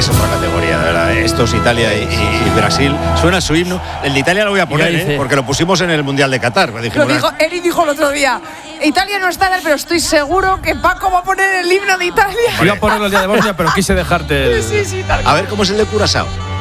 es otra categoría, de verdad. Estos Italia y Brasil, suena su himno. El de Italia lo voy a poner, porque lo pusimos en el Mundial de Qatar. Eri dijo el otro día, Italia no está, pero estoy seguro que Paco va a poner el himno de Italia. Iba a ponerlo el día de Bosnia, pero quise dejarte. Sí, tal a ver cómo es el de Curazao.